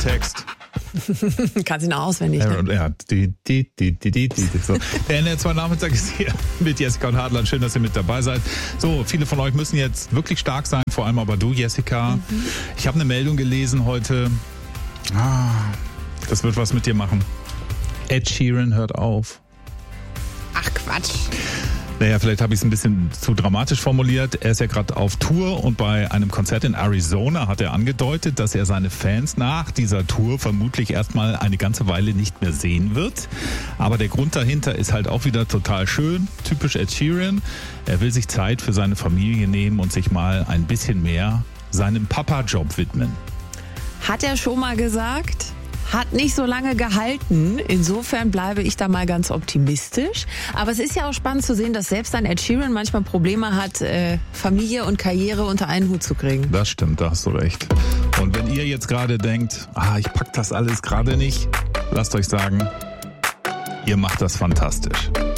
Text. Kannst ihn auswendig. Ne? Ja, so. Der NDR2 Nachmittag ist hier mit Jessica und Hartland. Schön, dass ihr mit dabei seid. So, viele von euch müssen jetzt wirklich stark sein, vor allem aber du, Jessica. Ich habe eine Meldung gelesen heute. Das wird was mit dir machen. Ed Sheeran hört auf. Ach Quatsch. Naja, vielleicht habe ich es ein bisschen zu dramatisch formuliert. Er ist ja gerade auf Tour und bei einem Konzert in Arizona hat er angedeutet, dass er seine Fans nach dieser Tour vermutlich erstmal eine ganze Weile nicht mehr sehen wird. Aber der Grund dahinter ist halt auch wieder total schön, typisch Ed Sheeran. Er will sich Zeit für seine Familie nehmen und sich mal ein bisschen mehr seinem Papa-Job widmen. Hat er schon mal gesagt? Hat nicht so lange gehalten. Insofern bleibe ich da mal ganz optimistisch. Aber es ist ja auch spannend zu sehen, dass selbst ein Ed Sheeran manchmal Probleme hat, Familie und Karriere unter einen Hut zu kriegen. Das stimmt, da hast du recht. Und wenn ihr jetzt gerade denkt, ich pack das alles gerade nicht, lasst euch sagen, ihr macht das fantastisch.